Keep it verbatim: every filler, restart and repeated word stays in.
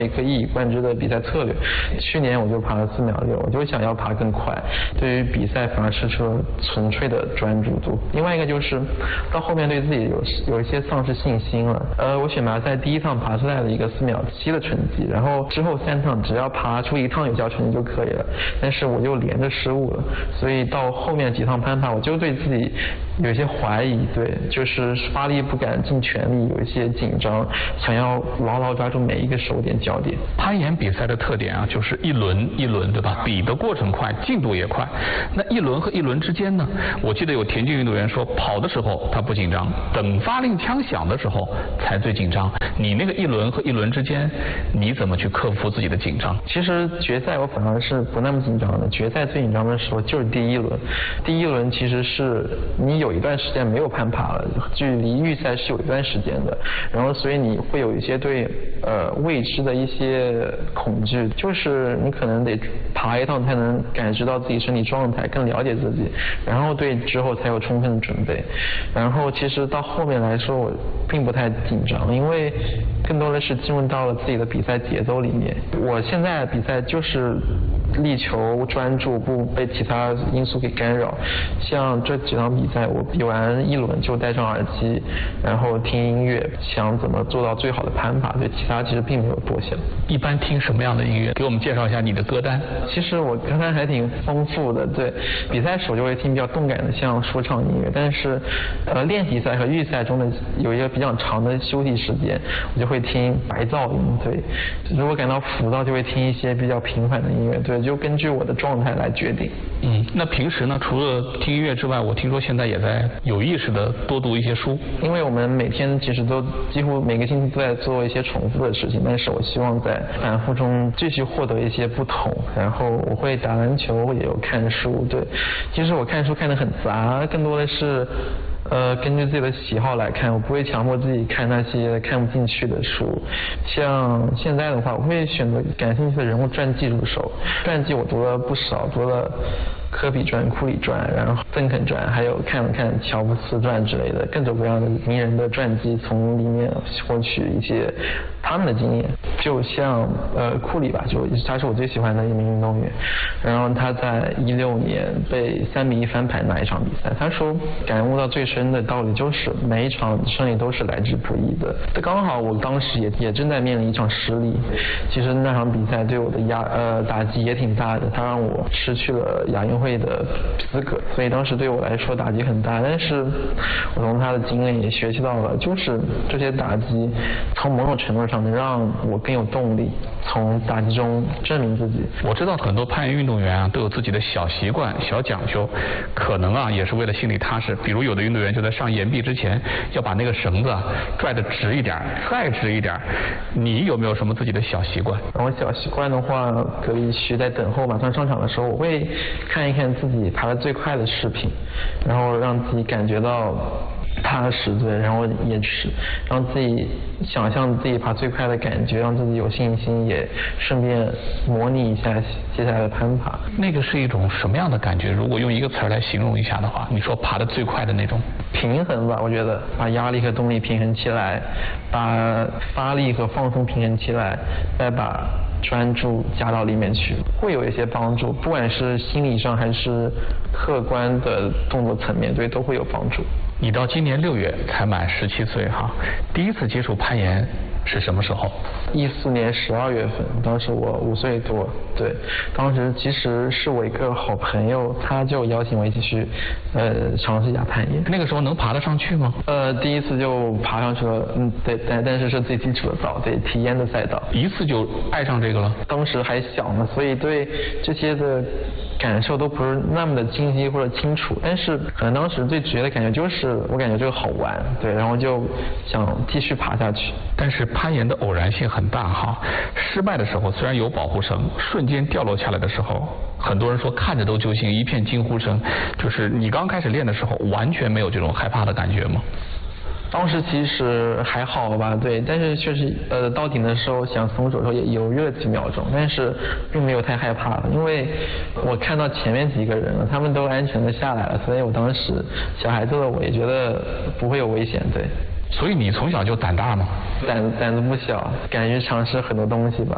一个一以贯之的比赛策略。去年我就爬了四秒六，我就想要爬更快。对于比赛反而失去了纯粹的专注度。另外一个就是到后面对自己有有一些丧失信心了。呃，我选拔赛第一趟爬出来了一个四秒七的成绩，然后之后三趟只要爬出一趟有效成绩就可以了。但是我又连着失误了，所以到后面几趟攀爬，我就对自己有一些怀疑，对，就是发力不敢尽全力，有一些紧张，想要牢牢抓住每一个手点焦点。 攀岩比赛的特点啊，就是一轮一轮，对吧？比的过程快，进度也快。那一轮和一轮之间呢？我记得有田径运动员说，跑的时候他不紧张，等发令枪响的时候才最紧张。你那个一轮和一轮之间，你怎么去克服自己的紧张？ 其实决赛我反而是不那么紧张的，决赛最紧张的时候就是第一轮。第一轮其实是你有一段时间没有攀爬了，距离预赛是有一段时间的，然后所以你会有一些对呃未知的一些恐惧，就是你可能得爬一趟才能感知到自己身体状态，更了解自己，然后对之后才有充分的准备。然后其实到后面来说我并不太紧张，因为更多的是进入到了自己的比赛节奏里面。我现在的比赛就是力求专注，不被其他因素给干扰。像这几场比赛，我比完一轮就戴上耳机，然后听音乐，想怎么做到最好的攀爬，对其他其实并没有多想。 一般听什么样的音乐？给我们介绍一下你的歌单。 其实我歌单还挺丰富的，对，比赛时我就会听比较动感的，像说唱音乐，但是呃练习赛和预赛中的有一个比较长的休息时间，我就会听白噪音，对，如果感到浮躁就会听一些比较平缓的音乐，对，就根据我的状态来决定。 嗯，那平时呢，除了听音乐之外，我听说现在也在有意识的多读一些书。 因为我们每天其实都几乎每个星期都在做一些重复的事情，但是我希望在反复中继续获得一些不同。然后我会打篮球，也有看书，对，其实我看书看得很杂，更多的是呃，根据自己的喜好来看，我不会强迫自己看那些看不进去的书。像现在的话，我会选择感兴趣的人物传记入手。传记我读了不少，读了科比传、库里传，然后邓肯传，还有看了看乔布斯传之类的各种各样的名人的传记，从里面获取一些他们的经验。就像呃库里吧，就他是我最喜欢的一名运动员。然后他在一六年被三比一翻盘那一场比赛，他说感悟到最深的道理就是每一场胜利都是来之不易的。刚好我当时也也正在面临一场失利，其实那场比赛对我的压呃打击也挺大的，它让我失去了亚运会的资格，所以当时对我来说打击很大。但是我从他的经验也学习到了，就是这些打击从某种程度上能让我更有动力，从打击中证明自己。 我知道很多攀岩运动员啊都有自己的小习惯、小讲究，可能啊也是为了心里踏实。比如有的运动员就在上岩壁之前要把那个绳子啊拽得直一点，再直一点。你有没有什么自己的小习惯？ 我小习惯的话，可以去在等候马上上场的时候，我会看一看自己爬得最快的视频，然后让自己感觉到踏实，对，然后也是让自己想象自己爬最快的感觉，让自己有信心，也顺便模拟一下接下来的攀爬。 那个是一种什么样的感觉？如果用一个词儿来形容一下的话，你说爬得最快的那种？ 平衡吧，我觉得把压力和动力平衡起来，把发力和放松平衡起来，再把专注加到里面去，会有一些帮助，不管是心理上还是客观的动作层面，对，都会有帮助。 你到今年六月才满十七岁哈，第一次接触攀岩是什么时候？ 一四年十二月份，当时我五岁多，对，当时其实是我一个好朋友，他就邀请我一起去，呃，尝试一下攀岩。 那个时候能爬得上去吗？ 呃，第一次就爬上去了，嗯，对，但但是是最基础的道，对，体验的赛道。 一次就爱上这个了？ 当时还小嘛，所以对这些的感受都不是那么的清晰或者清楚，但是可能当时最直接的感觉就是我感觉这个好玩，对，然后就想继续爬下去。 但是攀岩的偶然性很大哈，失败的时候虽然有保护绳，瞬间掉落下来的时候，很多人说看着都揪心，一片惊呼声。就是你刚开始练的时候完全没有这种害怕的感觉吗？ 当时其实还好吧，对，但是确实呃到顶的时候想松手的时候也犹豫了几秒钟，但是并没有太害怕了，因为我看到前面几个人了，他们都安全的下来了，所以我当时小孩子的我也觉得不会有危险，对。 所以你从小就胆大吗？ 胆胆子不小，敢于尝试很多东西吧。